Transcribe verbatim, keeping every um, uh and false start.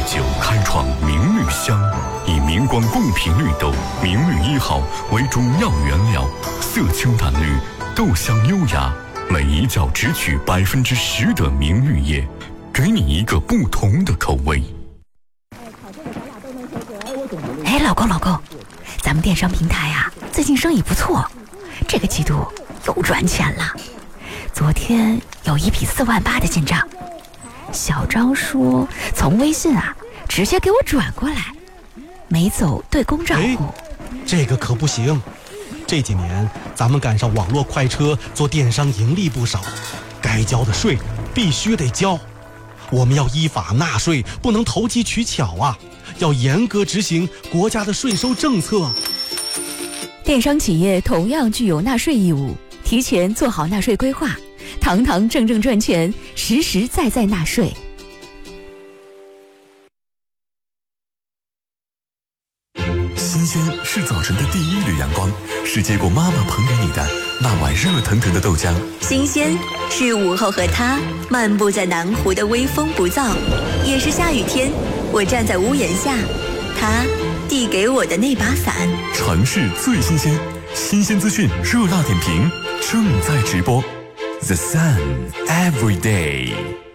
酒开创明绿香，以明光贡品绿豆明绿一号为主要原料，色清淡绿，豆香优雅，每一角只取百分之十的明绿叶，给你一个不同的口味。 哎，老公老公，咱们电商平台啊，最近生意不错，这个季度又赚钱了。昨天有一笔四万八的进账，小张说从微信啊直接给我转过来，没走对公账户。 这个可不行，这几年咱们赶上网络快车，做电商盈利不少，该交的税必须得交。我们要依法纳税，不能投机取巧啊，要严格执行国家的税收政策。 电商企业同样具有纳税义务，提前做好纳税规划，堂堂正正赚钱，实实在在纳税。 新鲜是早晨的第一缕阳光，是接过妈妈捧给你的那碗热腾腾的豆浆。 新鲜是午后和他漫步在南湖的微风不燥，也是下雨天我站在屋檐下，他递给我的那把伞。 城市最新鲜，新鲜资讯热辣点评正在直播。The Sun Every Day。